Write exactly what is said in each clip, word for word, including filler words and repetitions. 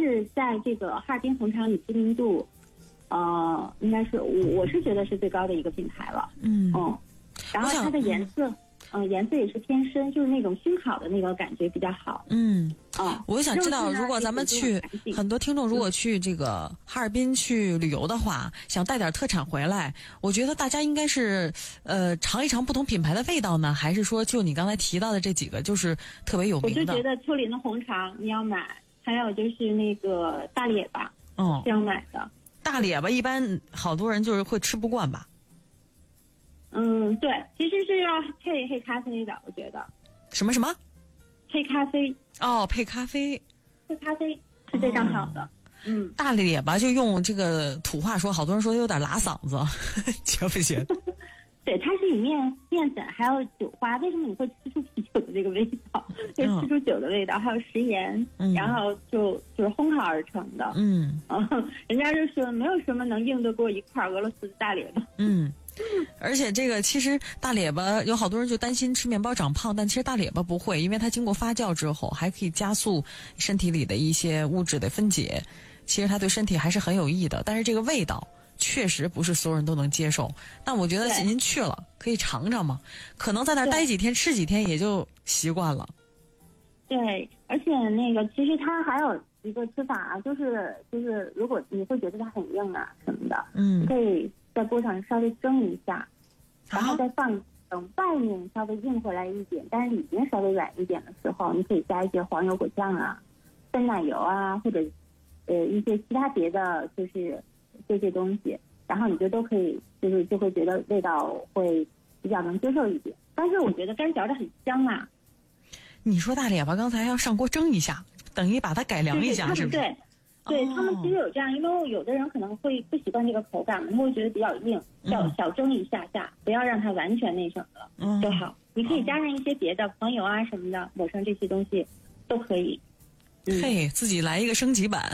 是在这个哈尔滨红肠里知名度，呃，应该是我我是觉得是最高的一个品牌了。 嗯嗯，然后它的颜色，嗯、呃，颜色也是偏深，就是那种熏烤的那个感觉比较好。 嗯。 啊， 我想知道，如果咱们去，很多听众如果去这个哈尔滨去旅游的话，想带点特产回来，我觉得大家应该是呃尝一尝不同品牌的味道呢，还是说就你刚才提到的这几个就是特别有名的？ 我就觉得丘陵的红肠你要买，还有就是那个大列巴， 哦， 是要买的。 大列巴一般好多人就是会吃不惯吧？ 嗯，对，其实是要配黑咖啡的，我觉得。 什么什么？ 配咖啡。 哦，配咖啡， 配咖啡是非常好的。哦、嗯， 大列巴就用这个土话说，好多人说有点拉嗓子，觉不觉得？ 对，它是以面面粉还有酒花，为什么你会吃出啤酒的这个味道？就是吃出酒的味道，还有食盐，嗯、然后就就是烘烤而成的。嗯，嗯，人家就说没有什么能硬得过一块俄罗斯的大列巴。 嗯。而且这个其实大列巴有好多人就担心吃面包长胖，但其实大列巴不会，因为它经过发酵之后还可以加速身体里的一些物质的分解，其实它对身体还是很有益的。但是这个味道确实不是所有人都能接受，但我觉得您去了可以尝尝嘛，可能在那儿待几天吃几天也就习惯了。 对，而且那个其实它还有一个吃法啊，就是就是如果你会觉得它很硬啊什么的，嗯，可以在锅上稍微蒸一下，然后再放，等外面稍微硬回来一点，但是里面稍微软一点的时候，你可以加一些黄油果酱啊、鲜奶油啊，或者呃一些其他别的就是这些东西，然后你就都可以，就是就会觉得味道会比较能接受一点。但是我觉得干嚼的很香啊。 你说大列巴刚才要上锅蒸一下，等于把它改良一下，是不是？ 对。对、哦、他们其实有这样，因为有的人可能会不习惯这个口感，他会觉得比较硬，小小蒸一下下，不要让它完全那什么了、嗯、就好。你可以加上一些别的黄油啊什么的，抹上这些东西都可以。 嗯、嘿，自己来一个升级版。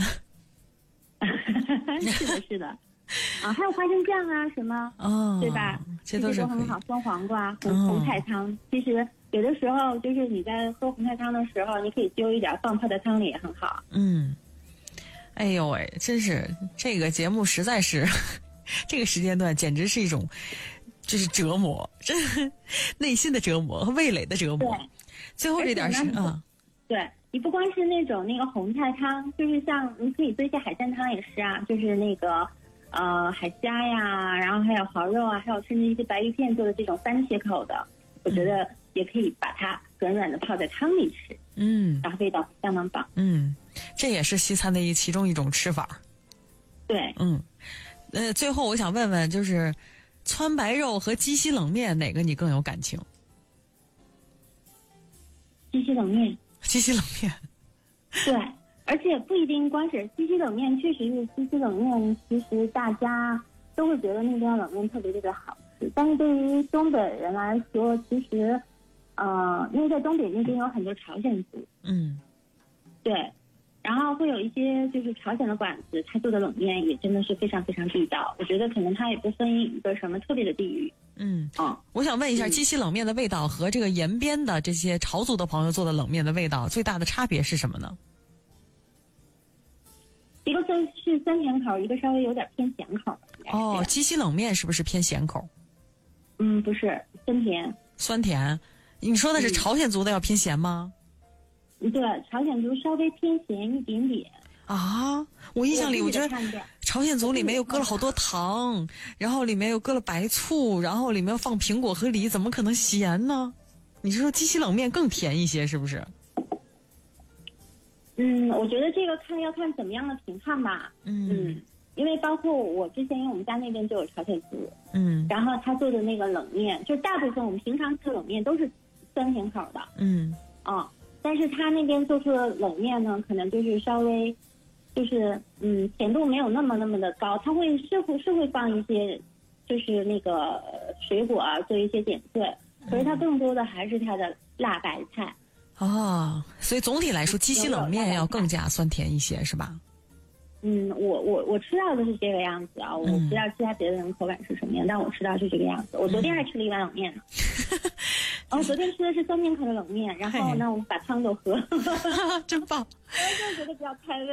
是的，是的。啊，还有花生酱啊什么，哦，对吧？ 这都是都很好。酸黄瓜、红红菜汤，其实有的时候就是你在喝红菜汤的时候，你可以揪一点放泡在汤里也很好。 嗯。哎呦喂，真是这个节目实在是这个时间段简直是一种就是折磨，真内心的折磨和味蕾的折磨。最后这点是啊， 对，你不光是那种那个红菜汤，就是像你可以做一些海鲜汤也是啊，就是那个呃海虾呀，然后还有蚝肉啊，还有甚至一些白鱼片做的这种番茄口的，我觉得也可以把它软软的泡在汤里吃，嗯，然后味道相当棒， 嗯。这也是西餐的一其中一种吃法。 对， 嗯，呃，最后我想问问，就是汆白肉和鸡西冷面哪个你更有感情？ 鸡西冷面。 鸡西冷面。 对，而且不一定光是鸡西冷面，确实是鸡西冷面，其实大家都会觉得那边的冷面特别特别好吃，但是对于东北人来说，其实，呃，因为在东北那边有很多朝鲜族，嗯，对。然后会有一些就是朝鲜的馆子，他做的冷面也真的是非常非常地道。我觉得可能他也不分一个什么特别的地域。 嗯，哦，我想问一下，鸡西冷面的味道和这个延边的这些朝族的朋友做的冷面的味道最大的差别是什么呢？ 一个是是酸甜口，一个稍微有点偏咸口。 哦，鸡西冷面是不是偏咸口？ 嗯，不是，酸甜。 酸甜，你说的是朝鲜族的要偏咸吗？ 对，朝鲜族稍微偏咸一点点啊！我印象里，我觉得朝鲜族里面又搁了好多糖，然后里面又搁了白醋，然后里面又放苹果和梨，怎么可能咸呢？你是说鸡西冷面更甜一些，是不是？ 嗯，我觉得这个看要看怎么样的评判吧。嗯，嗯因为包括我之前，因为我们家那边就有朝鲜族，嗯，然后他做的那个冷面，就大部分我们平常吃的冷面都是酸甜口的，嗯，啊。但是他那边做出的冷面呢，可能就是稍微，就是嗯，甜度没有那么那么的高，他会是会是会放一些，就是那个水果啊，做一些点缀，可是它更多的还是它的辣白菜。 哦，所以总体来说，鸡西冷面要更加酸甜一些，是吧？ 嗯，我我我吃到的是这个样子啊，我不知道其他别的人口感是什么样，但我吃到是这个样子。我昨天还吃了一碗冷面呢。哦，昨天吃的是酸甜口的冷面，然后呢，我们把汤都喝， 真棒。 我就觉得比较开胃。